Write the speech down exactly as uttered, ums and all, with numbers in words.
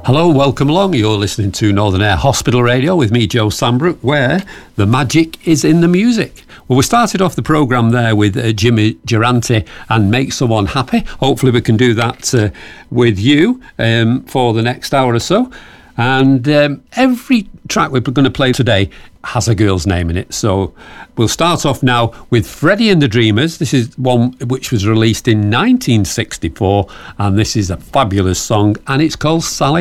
Hello, welcome along. You're listening to Northern Air Hospital Radio with me, Joe Sambrook, where the magic is in the music. Well, we started off the programme there with uh, Jimmy Durante and Make Someone Happy. Hopefully we can do that uh, with you um, for the next hour or so. And um, every track we're going to play today has a girl's name in it. So we'll start off now with Freddie and the Dreamers. This is one which was released in nineteen sixty-four, and this is a fabulous song, and it's called Sally